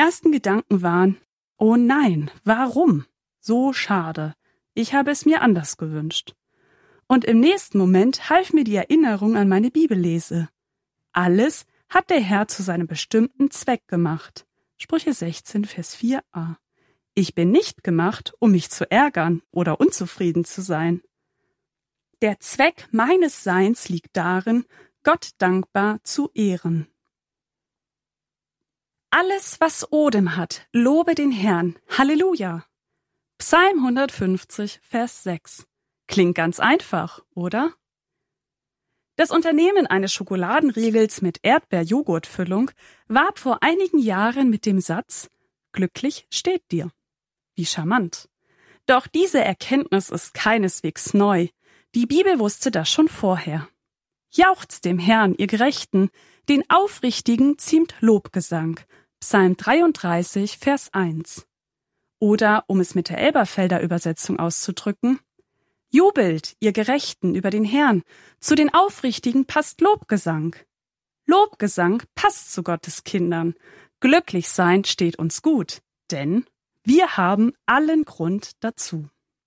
ersten Gedanken waren: Oh nein, warum? So schade. Ich habe es mir anders gewünscht. Und im nächsten Moment half mir die Erinnerung an meine Bibellese. Alles hat der Herr zu seinem bestimmten Zweck gemacht. Sprüche 16, Vers 4a. Ich bin nicht gemacht, um mich zu ärgern oder unzufrieden zu sein. Der Zweck meines Seins liegt darin, Gott dankbar zu ehren. Alles, was Odem hat, lobe den Herrn. Halleluja! Psalm 150, Vers 6. Klingt ganz einfach, oder? Das Unternehmen eines Schokoladenriegels mit Erdbeer-Joghurt-Füllung warb vor einigen Jahren mit dem Satz: Glücklich steht dir. Wie charmant. Doch diese Erkenntnis ist keineswegs neu. Die Bibel wusste das schon vorher. Jauchzt dem Herrn, ihr Gerechten, den Aufrichtigen ziemt Lobgesang. Psalm 33, Vers 1. Oder, um es mit der Elberfelder Übersetzung auszudrücken: Jubelt, ihr Gerechten, über den Herrn, zu den Aufrichtigen passt Lobgesang. Lobgesang passt zu Gottes Kindern. Glücklich sein steht uns gut, denn wir haben allen Grund dazu.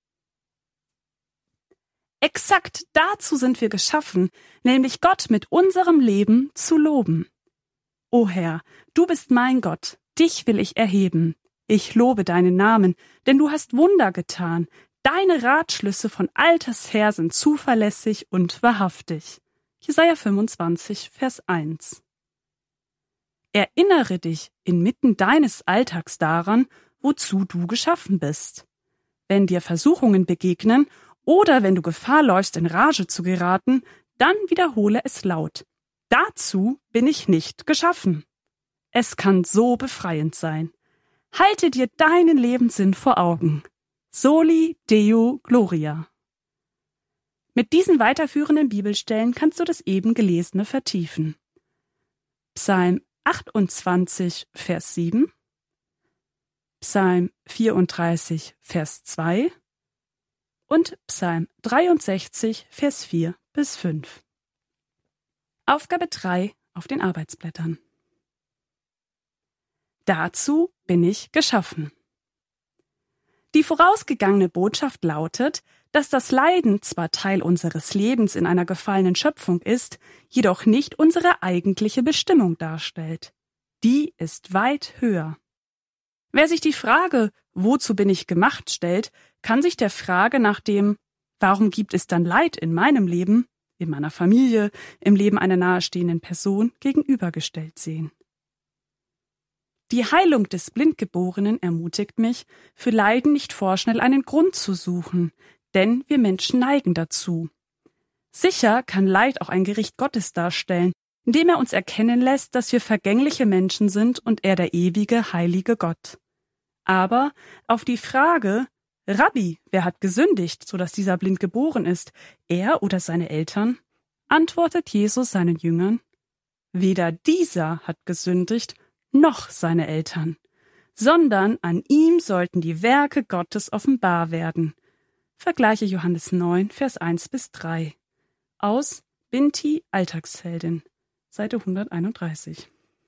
Exakt dazu sind wir geschaffen, nämlich Gott mit unserem Leben zu loben. O Herr, du bist mein Gott, dich will ich erheben. Ich lobe deinen Namen, denn du hast Wunder getan. Deine Ratschlüsse von alters her sind zuverlässig und wahrhaftig. Jesaja 25, Vers 1. Erinnere dich inmitten deines Alltags daran, wozu du geschaffen bist. Wenn dir Versuchungen begegnen oder wenn du Gefahr läufst, in Rage zu geraten, dann wiederhole es laut. Dazu bin ich nicht geschaffen. Es kann so befreiend sein. Halte dir deinen Lebenssinn vor Augen. Soli Deo Gloria. Mit diesen weiterführenden Bibelstellen kannst du das eben Gelesene vertiefen. Psalm 28, Vers 7, Psalm 34, Vers 2 und Psalm 63, Vers 4 bis 5. Aufgabe 3 auf den Arbeitsblättern. Dazu bin ich geschaffen. Die vorausgegangene Botschaft lautet, dass das Leiden zwar Teil unseres Lebens in einer gefallenen Schöpfung ist, jedoch nicht unsere eigentliche Bestimmung darstellt. Die ist weit höher. Wer sich die Frage, wozu bin ich gemacht, stellt, kann sich der Frage nach dem, warum gibt es dann Leid in meinem Leben, in meiner Familie, im Leben einer nahestehenden Person gegenübergestellt sehen. Die Heilung des Blindgeborenen ermutigt mich, für Leiden nicht vorschnell einen Grund zu suchen, denn wir Menschen neigen dazu. Sicher kann Leid auch ein Gericht Gottes darstellen, indem er uns erkennen lässt, dass wir vergängliche Menschen sind und er der ewige, heilige Gott. Aber auf die Frage, Rabbi, wer hat gesündigt, sodass dieser blind geboren ist, er oder seine Eltern, antwortet Jesus seinen Jüngern: Weder dieser hat gesündigt, noch seine Eltern, sondern an ihm sollten die Werke Gottes offenbar werden. Vergleiche Johannes 9, Vers 1 bis 3. Aus Binti Alltagsheldin, Seite 131.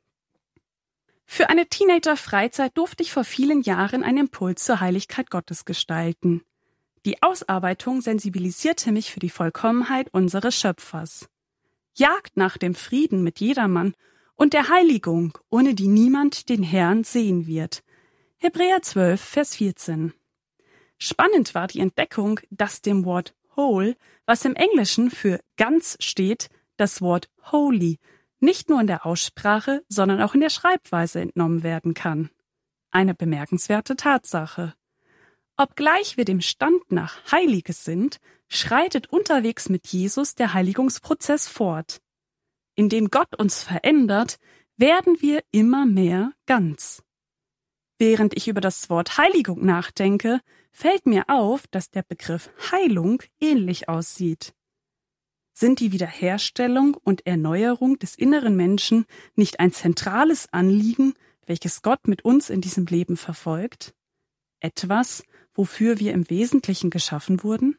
Für eine Teenager-Freizeit durfte ich vor vielen Jahren einen Impuls zur Heiligkeit Gottes gestalten. Die Ausarbeitung sensibilisierte mich für die Vollkommenheit unseres Schöpfers. Jagd nach dem Frieden mit jedermann und der Heiligung, ohne die niemand den Herrn sehen wird. Hebräer 12, Vers 14. Spannend war die Entdeckung, dass dem Wort whole, was im Englischen für ganz steht, das Wort holy nicht nur in der Aussprache, sondern auch in der Schreibweise entnommen werden kann. Eine bemerkenswerte Tatsache. Obgleich wir dem Stand nach Heiliges sind, schreitet unterwegs mit Jesus der Heiligungsprozess fort. Indem Gott uns verändert, werden wir immer mehr ganz. Während ich über das Wort Heiligung nachdenke, fällt mir auf, dass der Begriff Heilung ähnlich aussieht. Sind die Wiederherstellung und Erneuerung des inneren Menschen nicht ein zentrales Anliegen, welches Gott mit uns in diesem Leben verfolgt? Etwas, wofür wir im Wesentlichen geschaffen wurden?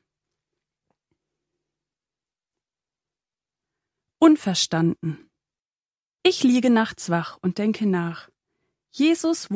Unverstanden. Ich liege nachts wach und denke nach. Jesus